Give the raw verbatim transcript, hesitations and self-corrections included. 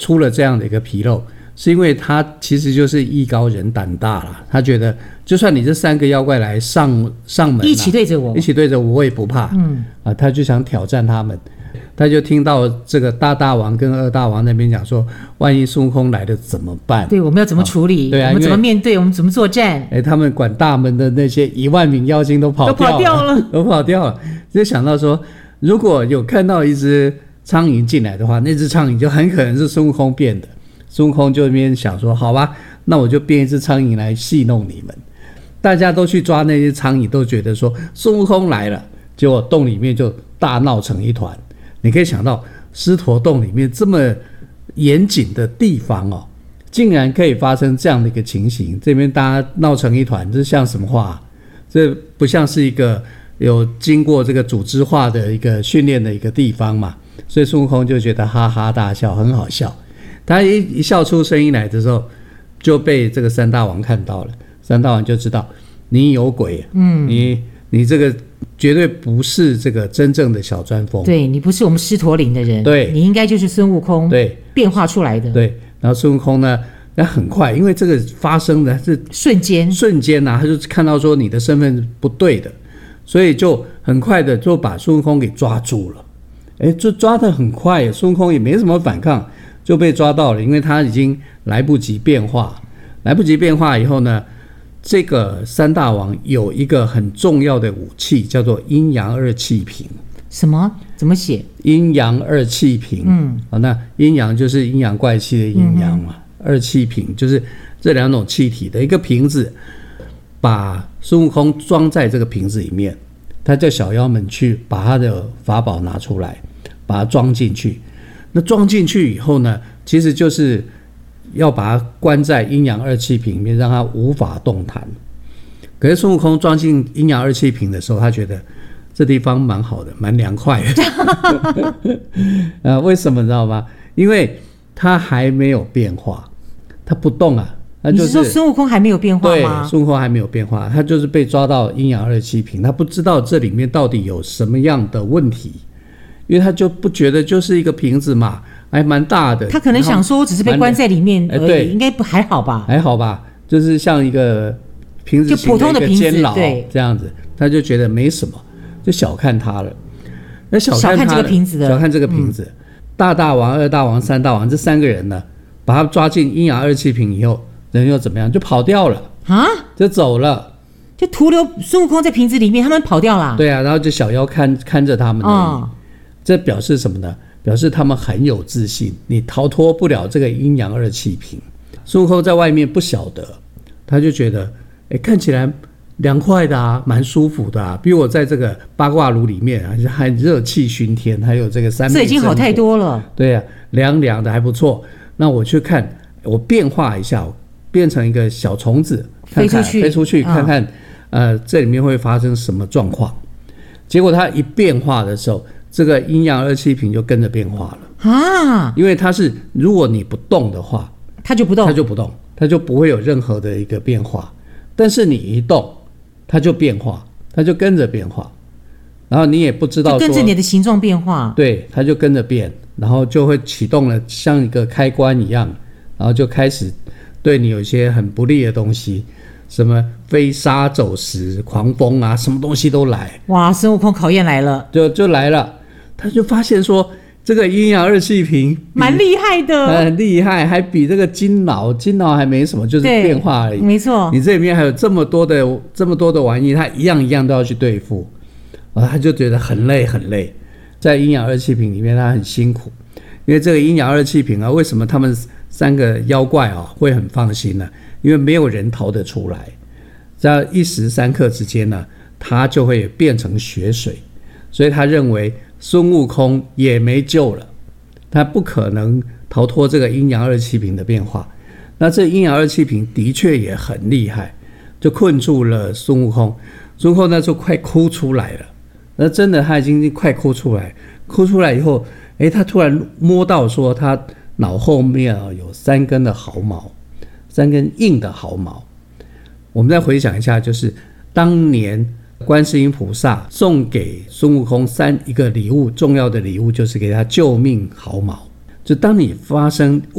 出了这样的一个纰漏，是因为他其实就是艺高人胆大了，他觉得就算你这三个妖怪来上上门、啊、 一起对着我一起对着我我也不怕，嗯啊，他就想挑战他们。他就听到这个大大王跟二大王那边讲说，万一孙悟空来了怎么办？ 对，我们要怎么处理？ 啊对啊， 我们怎么面对？我们怎么作战？ 哎，他们管大门的那些一万名妖精都跑掉了，都跑掉了，都跑掉了。就想到说，如果有看到一只苍蝇进来的话，那只苍蝇就很可能是孙悟空变的。孙悟空就那边想说，好吧，那我就变一只苍蝇来戏弄你们。大家都去抓那些苍蝇，都觉得说孙悟空来了，结果洞里面就大闹成一团。你可以想到狮驼洞里面这么严谨的地方哦，竟然可以发生这样的一个情形，这边大家闹成一团，这像什么话、啊？这不像是一个有经过这个组织化的一个训练的一个地方嘛，所以孙悟空就觉得哈哈大笑，很好笑。他一一笑出声音来的时候，就被这个三大王看到了，三大王就知道你有鬼，嗯，你你这个绝对不是这个真正的小钻风， 对，你不是我们狮驼岭的人， 对， 你应该就是孙悟空， 对， 变化出来的， 对。然后孙悟空呢，那很快，因为这个发生的是瞬间， 瞬间啊，他就看到说你的身份不对的，所以就很快的就把孙悟空给抓住了。哎，就抓得很快，孙悟空也没什么反抗，就被抓到了，因为他已经来不及变化，来不及变化以后呢，这个三大王有一个很重要的武器，叫做阴阳二气瓶。 什么？怎么写？ 阴阳二气瓶。嗯，好，那阴阳就是阴阳怪气的阴阳嘛，嗯、二气瓶就是这两种气体的一个瓶子，把孙悟空装在这个瓶子里面，他叫小妖们去把他的法宝拿出来，把它装进去。那装进去以后呢，其实就是要把它关在阴阳二气瓶里面，让它无法动弹。可是孙悟空装进阴阳二气瓶的时候，他觉得这地方蛮好的，蛮凉快的。呃，为什么你知道吗？因为他还没有变化，他不动啊。那就是、 你是说孙悟空还没有变化吗？ 对，孙悟空还没有变化，他就是被抓到阴阳二气瓶，他不知道这里面到底有什么样的问题，因为他就不觉得就是一个瓶子嘛，还蛮大的。 他可能想说，我只是被关在里面而已，欸、应该不还好吧？ 还好吧，就是像一个瓶子型的一个监牢这样子，他就觉得没什么。就小看他了，那小看他，小看这个瓶子的，小看这个瓶子。嗯、大大王、二大王、三大王这三个人呢，把他抓进阴阳二气瓶以后，人又怎么样？就跑掉了啊，就走了， 就徒留孙悟空在瓶子里面，他们跑掉了。 对啊，然后就小妖看看着他们而已、哦。这表示什么呢？表示他们很有自信，你逃脱不了这个阴阳二气瓶。孙悟空在外面不晓得，他就觉得，哎，看起来凉快的啊，蛮舒服的啊，比我在这个八卦炉里面啊，还热气熏天，还有这个三昧， 这已经好太多了。 对啊，凉凉的还不错。那我去看，我变化一下，变成一个小虫子，看看飞出去，飞出去看看、嗯，呃，这里面会发生什么状况？结果它一变化的时候，这个阴阳二气瓶就跟着变化了啊，因为它是，如果你不动的话， 它就不动， 它就不动，它就不会有任何的一个变化。但是你一动，它就变化，它就跟着变化，然后你也不知道说， 就跟着你的形状变化， 对，它就跟着变，然后就会启动了像一个开关一样，然后就开始对你有一些很不利的东西，什么飞沙走石、狂风啊，什么东西都来。 哇，孙悟空考验来了， 就就来了，他就发现说，这个阴阳二气瓶蛮厉害的， 很厉害，还比这个金脑，金脑还没什么，就是变化而已。 没错， 你这里面还有这么多的这么多的玩意，他一样一样都要去对付，啊，他就觉得很累很累。在阴阳二气瓶里面，他很辛苦，因为这个阴阳二气瓶啊，为什么他们三个妖怪啊会很放心呢？因为没有人逃得出来，在一时三刻之间呢，他就会变成血水，所以他认为孙悟空也没救了，他不可能逃脱这个阴阳二气瓶的变化。那这阴阳二气瓶的确也很厉害，就困住了孙悟空。孙悟空那时候快哭出来了，那真的他已经快哭出来，哭出来以后，诶，他突然摸到说他脑后面有三根的毫毛，三根硬的毫毛。我们再回想一下，就是当年观世音菩萨送给孙悟空三一个礼物，重要的礼物就是给他救命毫毛。就当你发生